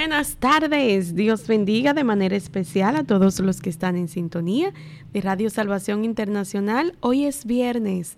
buenas tardes. Dios bendiga de manera especial a todos los que están en sintonía de Radio Salvación Internacional. Hoy es viernes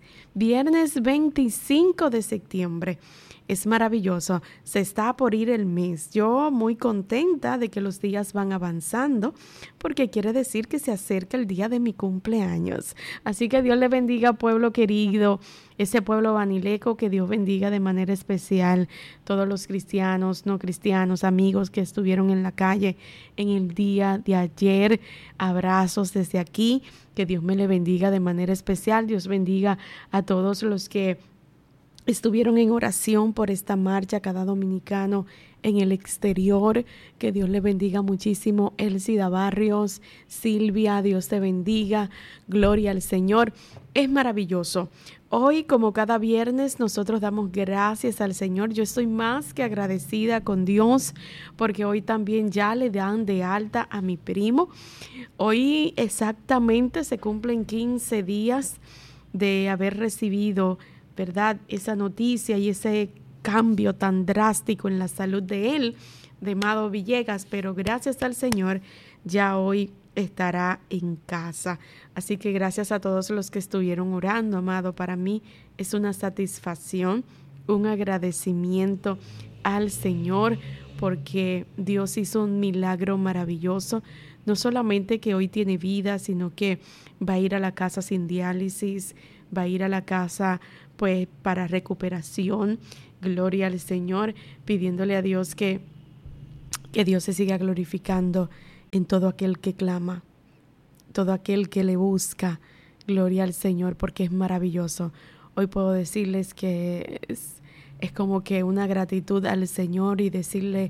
25 de septiembre. Es maravilloso, se está por ir el mes. Yo muy contenta de que los días van avanzando porque quiere decir que se acerca el día de mi cumpleaños. Así que Dios le bendiga, pueblo querido, ese pueblo banileco, que Dios bendiga de manera especial todos los cristianos, no cristianos, amigos que estuvieron en la calle en el día de ayer. Abrazos desde aquí, que Dios me le bendiga de manera especial. Dios bendiga a todos los que estuvieron en oración por esta marcha, cada dominicano en el exterior. Que Dios le bendiga muchísimo. Elcida Barrios, Silvia, Dios te bendiga. Gloria al Señor. Es maravilloso. Hoy, como cada viernes, nosotros damos gracias al Señor. Yo estoy más que agradecida con Dios porque hoy también ya le dan de alta a mi primo. Hoy exactamente se cumplen 15 días de haber recibido, ¿verdad?, esa noticia y ese cambio tan drástico en la salud de él, de Mado Villegas, pero gracias al Señor ya hoy estará en casa. Así que gracias a todos los que estuvieron orando, amado. Para mí es una satisfacción, un agradecimiento al Señor porque Dios hizo un milagro maravilloso. No solamente que hoy tiene vida, sino que va a ir a la casa sin diálisis, va a ir a la casa pues para recuperación. Gloria al Señor, pidiéndole a Dios que Dios se siga glorificando en todo aquel que clama, todo aquel que le busca. Gloria al Señor, porque es maravilloso. Hoy puedo decirles que es como que una gratitud al Señor y decirle,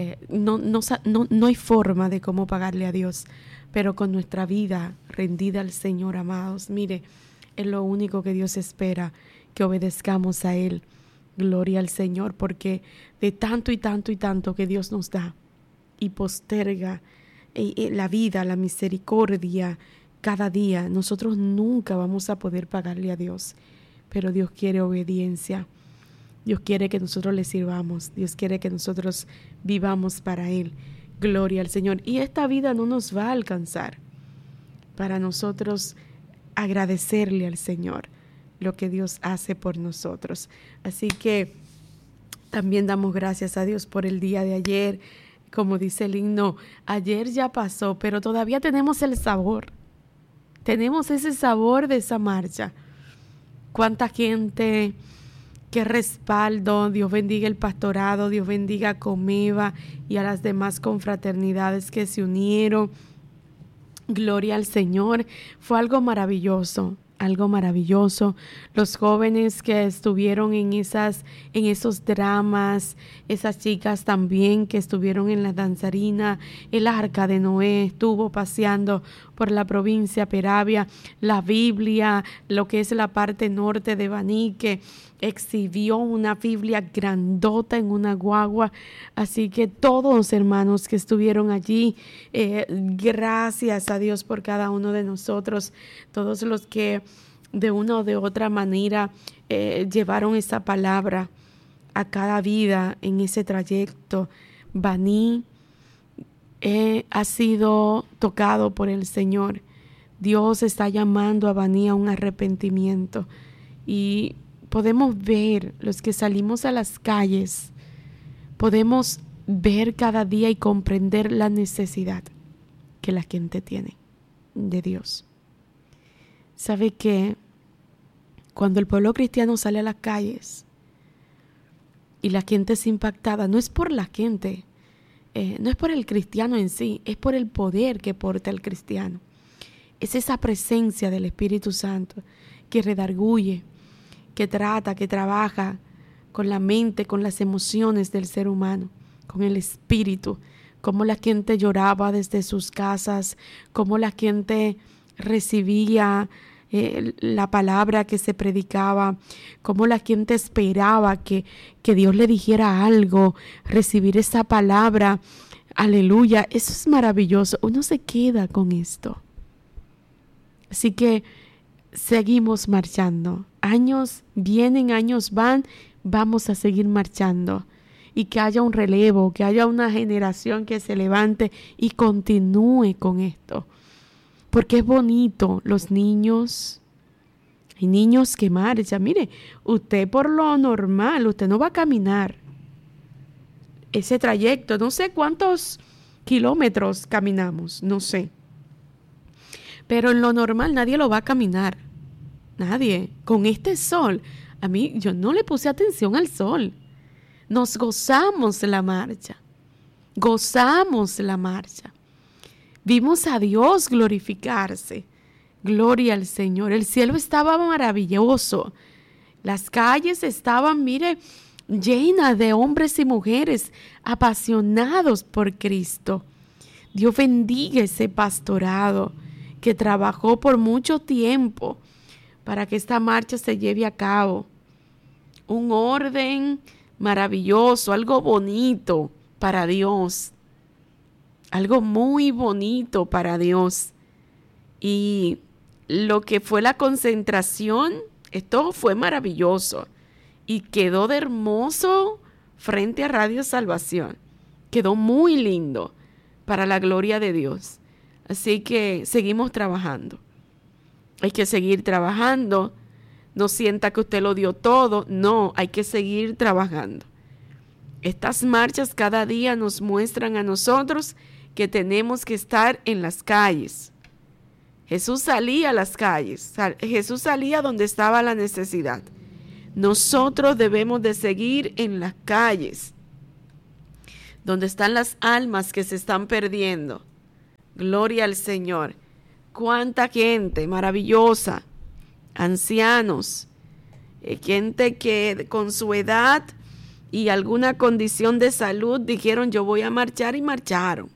no hay forma de cómo pagarle a Dios, pero con nuestra vida rendida al Señor, amados, mire, es lo único que Dios espera, que obedezcamos a Él. Gloria al Señor, porque de tanto y tanto y tanto que Dios nos da y posterga la vida, la misericordia cada día, nosotros nunca vamos a poder pagarle a Dios, pero Dios quiere obediencia. Dios quiere que nosotros le sirvamos. Dios quiere que nosotros vivamos para Él. Gloria al Señor. Y esta vida no nos va a alcanzar para nosotros agradecerle al Señor lo que Dios hace por nosotros. Así que también damos gracias a Dios por el día de ayer. Como dice el himno, ayer ya pasó, pero todavía tenemos el sabor. Tenemos ese sabor de esa marcha. Cuánta gente, qué respaldo. Dios bendiga el pastorado, Dios bendiga a Comeva y a las demás confraternidades que se unieron. Gloria al Señor. Fue algo maravilloso. Algo maravilloso. Los jóvenes que estuvieron en esos dramas, esas chicas también que estuvieron en la danzarina, el Arca de Noé estuvo paseando por la provincia Peravia, la Biblia, lo que es la parte norte de Baní, que exhibió una Biblia grandota en una guagua. Así que todos, hermanos, que estuvieron allí, gracias a Dios por cada uno de nosotros, todos los que de una o de otra manera llevaron esa palabra a cada vida en ese trayecto. Baní ha sido tocado por el Señor. Dios está llamando a Baní a un arrepentimiento y podemos ver, los que salimos a las calles, podemos ver cada día y comprender la necesidad que la gente tiene de Dios. ¿Sabe qué? Cuando el pueblo cristiano sale a las calles y la gente es impactada, no es por la gente, no es por el cristiano en sí, es por el poder que porta el cristiano. Es esa presencia del Espíritu Santo que redarguye, que trata, que trabaja con la mente, con las emociones del ser humano, con el espíritu, cómo la gente lloraba desde sus casas, cómo la gente recibía la palabra que se predicaba, cómo la gente esperaba que Dios le dijera algo, recibir esa palabra. Aleluya, eso es maravilloso. Uno se queda con esto. Así que seguimos marchando. Años vienen, años van, vamos a seguir marchando. y que haya un relevo, que haya una generación que se levante y continúe con esto. Porque es bonito, los niños, hay niños que marchan. Mire, usted por lo normal, usted no va a caminar ese trayecto. No sé cuántos kilómetros caminamos, no sé. Pero en lo normal nadie lo va a caminar. Nadie. Con este sol, a mí yo no le puse atención al sol. Nos gozamos la marcha. Gozamos la marcha. Vimos a Dios glorificarse. Gloria al Señor. El cielo estaba maravilloso. Las calles estaban, mire, llenas de hombres y mujeres apasionados por Cristo. Dios bendiga ese pastorado que trabajó por mucho tiempo para que esta marcha se lleve a cabo. Un orden maravilloso, algo bonito para Dios. Algo muy bonito para Dios. Y lo que fue la concentración, esto fue maravilloso. Y quedó de hermoso frente a Radio Salvación. Quedó muy lindo para la gloria de Dios. Así que seguimos trabajando. Hay que seguir trabajando. No sienta que usted lo dio todo. No, hay que seguir trabajando. Estas marchas cada día nos muestran a nosotros que tenemos que estar en las calles. Jesús salía a las calles. Jesús salía donde estaba la necesidad. Nosotros debemos de seguir en las calles, donde están las almas que se están perdiendo. Gloria al Señor. Cuánta gente maravillosa, ancianos, gente que con su edad y alguna condición de salud dijeron yo voy a marchar y marcharon.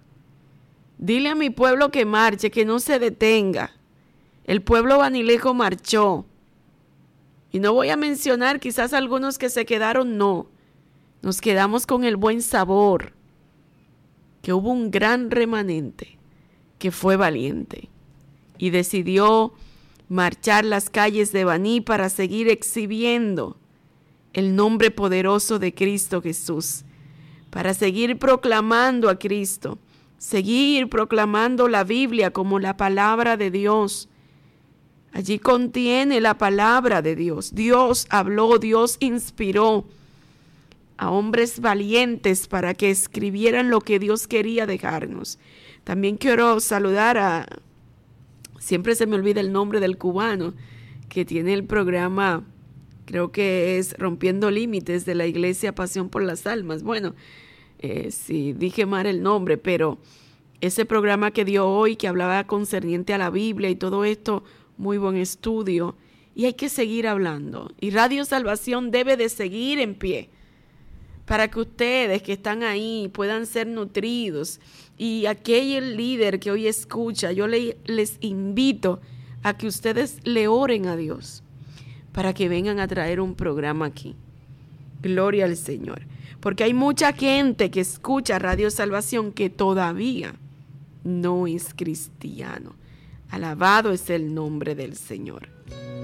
Dile a mi pueblo que marche, que no se detenga. El pueblo banilejo marchó. Y no voy a mencionar quizás algunos que se quedaron, no. Nos quedamos con el buen sabor, que hubo un gran remanente que fue valiente y decidió marchar las calles de Baní para seguir exhibiendo el nombre poderoso de Cristo Jesús, para seguir proclamando a Cristo, seguir proclamando la Biblia como la palabra de Dios. Allí contiene la palabra de Dios. Dios habló, Dios inspiró a hombres valientes para que escribieran lo que Dios quería dejarnos. También quiero saludar siempre se me olvida el nombre del cubano que tiene el programa, creo que es Rompiendo Límites, de la Iglesia Pasión por las Almas. Bueno, si dije mal el nombre, pero ese programa que dio hoy, que hablaba concerniente a la Biblia y todo esto, muy buen estudio. Y hay que seguir hablando. Y Radio Salvación debe de seguir en pie para que ustedes que están ahí puedan ser nutridos. Y aquel líder que hoy escucha, yo les invito a que ustedes le oren a Dios para que vengan a traer un programa aquí. Gloria al Señor. Porque hay mucha gente que escucha Radio Salvación que todavía no es cristiano. Alabado es el nombre del Señor.